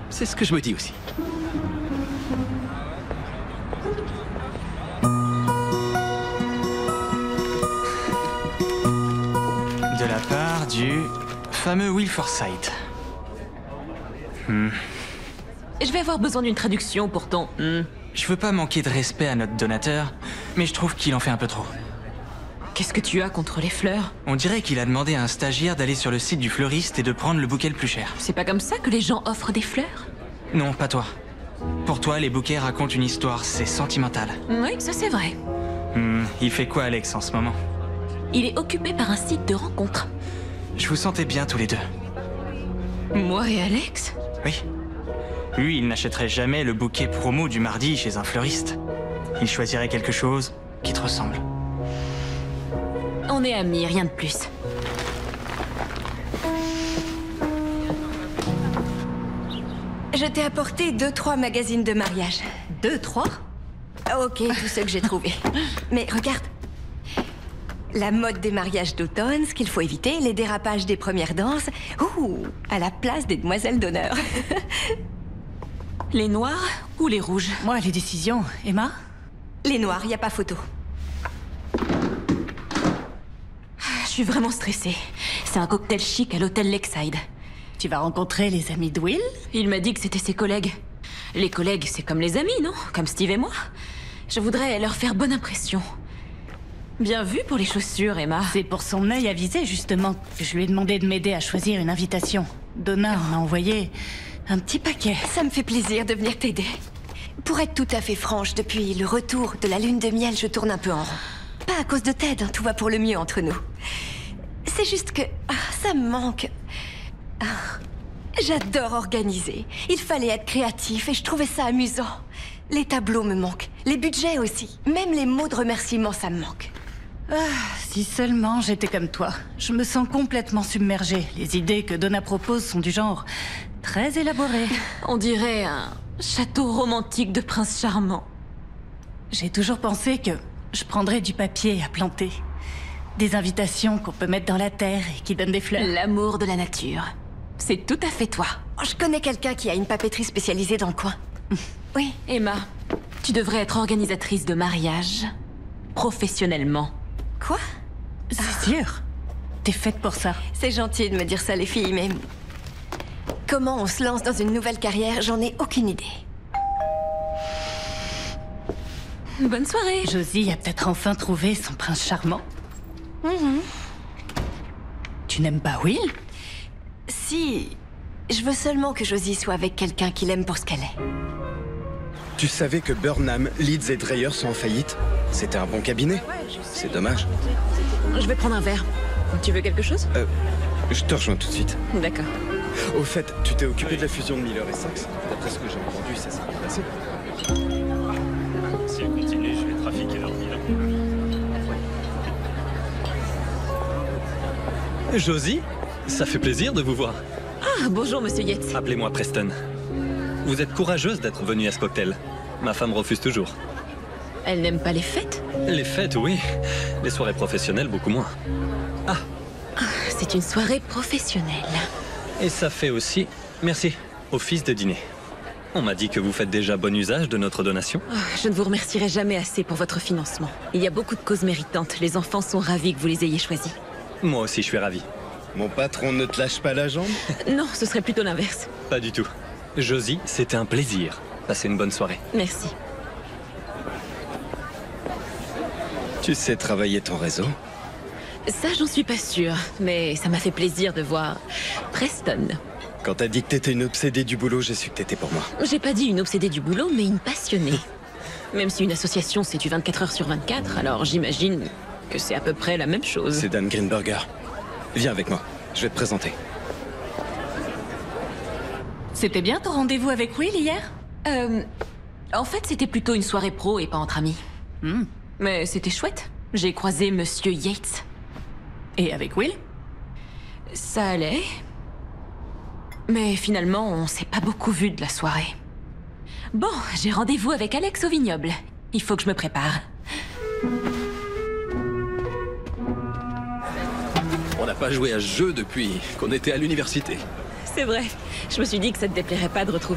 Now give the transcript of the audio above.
C'est ce que je me dis aussi. De la part du fameux Will Forsythe. Je vais avoir besoin d'une traduction pour ton... Je veux pas manquer de respect à notre donateur, mais je trouve qu'il en fait un peu trop. Qu'est-ce que tu as contre les fleurs? On dirait qu'il a demandé à un stagiaire d'aller sur le site du fleuriste et de prendre le bouquet le plus cher. C'est pas comme ça que les gens offrent des fleurs? Non, pas toi. Pour toi, les bouquets racontent une histoire, c'est sentimental. Oui, ça c'est vrai. Il fait quoi, Alex, en ce moment? Il est occupé par un site de rencontre. Je vous sentais bien tous les deux. Moi et Alex? Oui. Lui, il n'achèterait jamais le bouquet promo du mardi chez un fleuriste. Il choisirait quelque chose qui te ressemble. On est amis, rien de plus. Je t'ai apporté 2-3 magazines de mariage. 2-3? Ok, tous ceux que j'ai trouvés. Mais regarde. La mode des mariages d'automne, ce qu'il faut éviter, les dérapages des premières danses. Ouh, à la place des demoiselles d'honneur. Les noirs ou les rouges? Moi, les décisions. Emma? Les noirs, y a pas photo. Je suis vraiment stressée. C'est un cocktail chic à l'hôtel Lakeside. Tu vas rencontrer les amis de Will? Il m'a dit que c'était ses collègues. Les collègues, c'est comme les amis, non? Comme Steve et moi. Je voudrais leur faire bonne impression. Bien vu pour les chaussures, Emma. C'est pour son œil avisé, justement. Je lui ai demandé de m'aider à choisir une invitation. Donna m'a envoyé un petit paquet. Ça me fait plaisir de venir t'aider. Pour être tout à fait franche, depuis le retour de la lune de miel, je tourne un peu en rond. Pas à cause de Ted, hein, tout va pour le mieux entre nous. C'est juste que... ça me manque. J'adore organiser. Il fallait être créatif et je trouvais ça amusant. Les tableaux me manquent, les budgets aussi. Même les mots de remerciement, ça me manque. Si seulement j'étais comme toi. Je me sens complètement submergée. Les idées que Donna propose sont du genre très élaborées. On dirait un château romantique de prince charmant. J'ai toujours pensé que je prendrais du papier à planter. Des invitations qu'on peut mettre dans la terre et qui donnent des fleurs. L'amour de la nature. C'est tout à fait toi. Oh, je connais quelqu'un qui a une papeterie spécialisée dans le coin. Oui. Emma, tu devrais être organisatrice de mariage. Professionnellement. Quoi? C'est sûr. T'es faite pour ça. C'est gentil de me dire ça, les filles, mais... Comment on se lance dans une nouvelle carrière, j'en ai aucune idée. Bonne soirée. Josie a peut-être enfin trouvé son prince charmant. Tu n'aimes pas Will? Si... Je veux seulement que Josie soit avec quelqu'un qui l'aime pour ce qu'elle est. Tu savais que Burnham, Leeds et Dreyer sont en faillite? C'était un bon cabinet. C'est dommage. Je vais prendre un verre. Tu veux quelque chose? Je te rejoins tout de suite. D'accord. Au fait, tu t'es occupé de la fusion de Miller et Sachs? D'après ce que j'ai entendu, ça s'est bien passé. Si elle continue, je vais trafiquer leur bilan. Josie, ça fait plaisir de vous voir. Ah, bonjour, monsieur Yates. Appelez-moi Preston. Vous êtes courageuse d'être venue à ce cocktail. Ma femme refuse toujours. Elle n'aime pas les fêtes? Les fêtes, oui. Les soirées professionnelles, beaucoup moins. C'est une soirée professionnelle. Et ça fait aussi, merci, office de dîner. On m'a dit que vous faites déjà bon usage de notre donation. Je ne vous remercierai jamais assez pour votre financement. Il y a beaucoup de causes méritantes. Les enfants sont ravis que vous les ayez choisis. Moi aussi, je suis ravi. Mon patron ne te lâche pas la jambe? Non, ce serait plutôt l'inverse. Pas du tout. Josie, c'était un plaisir. Passez une bonne soirée. Merci. Tu sais travailler ton réseau? Ça, j'en suis pas sûre, mais ça m'a fait plaisir de voir Preston. Quand t'as dit que t'étais une obsédée du boulot, j'ai su que t'étais pour moi. J'ai pas dit une obsédée du boulot, mais une passionnée. Même si une association, c'est du 24 heures sur 24, alors j'imagine que c'est à peu près la même chose. C'est Dan Greenberger. Viens avec moi, je vais te présenter. C'était bien ton rendez-vous avec Will hier? En fait, c'était plutôt une soirée pro et pas entre amis. Mais c'était chouette. J'ai croisé Monsieur Yates. Et avec Will? Ça allait. Mais finalement, on s'est pas beaucoup vu de la soirée. Bon, j'ai rendez-vous avec Alex au vignoble. Il faut que je me prépare. On n'a pas joué à ce jeu depuis qu'on était à l'université. C'est vrai. Je me suis dit que ça te déplairait pas de retrouver